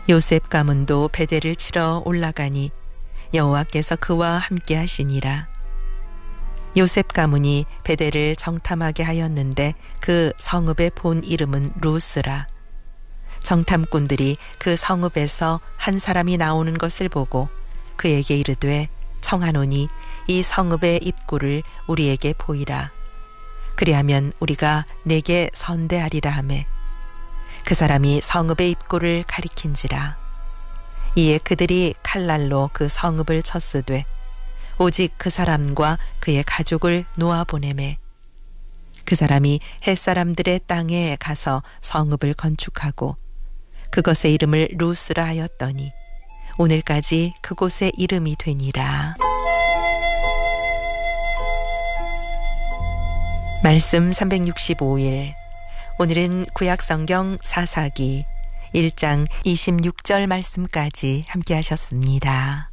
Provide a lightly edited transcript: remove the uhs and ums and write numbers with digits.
요셉 가문도 베델을 치러 올라가니 여호와께서 그와 함께 하시니라. 요셉 가문이 베델을 정탐하게 하였는데 그 성읍의 본 이름은 루스라. 정탐꾼들이 그 성읍에서 한 사람이 나오는 것을 보고 그에게 이르되 청하노니 이 성읍의 입구를 우리에게 보이라. 그리하면 우리가 내게 선대하리라 하매 그 사람이 성읍의 입구를 가리킨지라. 이에 그들이 칼날로 그 성읍을 쳤으되 오직 그 사람과 그의 가족을 놓아보내매 그 사람이 햇사람들의 땅에 가서 성읍을 건축하고 그것의 이름을 루스라 하였더니 오늘까지 그곳의 이름이 되니라. 말씀 365일. 오늘은 구약성경 사사기 1장 26절 말씀까지 함께 하셨습니다.